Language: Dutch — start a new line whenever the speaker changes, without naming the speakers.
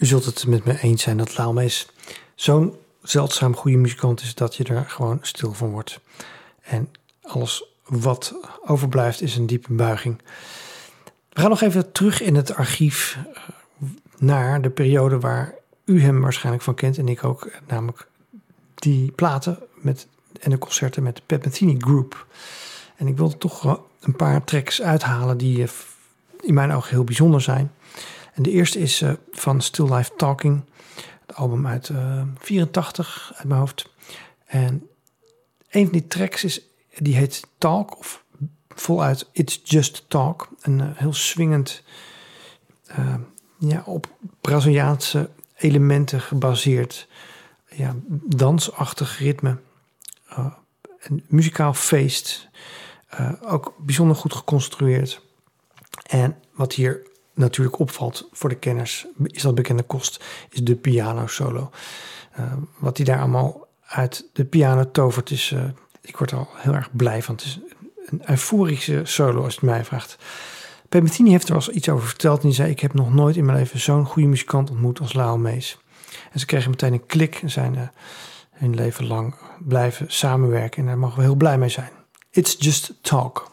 U zult het met me eens zijn dat Lyle Mees zo'n zeldzaam goede muzikant is dat je er gewoon stil van wordt. En alles wat overblijft is een diepe buiging. We gaan nog even terug in het archief naar de periode waar u hem waarschijnlijk van kent en ik ook, namelijk die platen en de concerten met de Pat Metheny Group. En ik wil toch een paar tracks uithalen die in mijn ogen heel bijzonder zijn. En de eerste is van Still Life Talking, het album uit 84 uit mijn hoofd. En een van die tracks die heet Talk, of voluit It's Just Talk. Een heel swingend, op Braziliaanse elementen gebaseerd, dansachtig ritme. Een muzikaal feest, ook bijzonder goed geconstrueerd. En wat hier natuurlijk opvalt voor de kenners, is dat bekende kost, is de piano solo. Wat hij daar allemaal uit de piano tovert is, ik word er al heel erg blij van. Het is een euforische solo als je het mij vraagt. Pat Metheny heeft er wel eens iets over verteld en die zei: ik heb nog nooit in mijn leven zo'n goede muzikant ontmoet als Lyle Mees. En ze kregen meteen een klik en zijn hun leven lang blijven samenwerken en daar mogen we heel blij mee zijn. It's Just Talk.